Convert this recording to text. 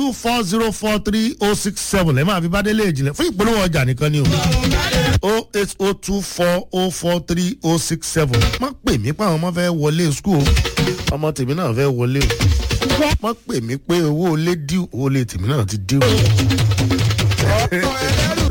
08024043067 ẹ máa fi bá délé ìjìnlẹ̀ fún ìpolówó ọjà nìkan ni o 08024043067 má pè mí pé àwọn ọmọ fẹ́ wọlé skul ọmọ tèmi náà fẹ́ wọlé o má pè mí pé owó ilé díù owó ilé tèmi náà ti díù.